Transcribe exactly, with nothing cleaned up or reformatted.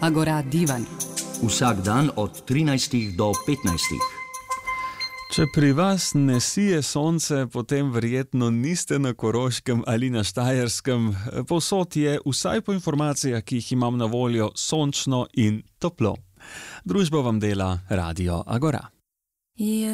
Agora divan. Vsak dan od trinajstih do petnajstih. Če pri vas ne sije sonce, potem verjetno niste na Koroškem ali na Štajerskem. Povsod je, vsaj po informacijah, ki jih imam na voljo, sončno in toplo. Družbo vam dela Radio Agora.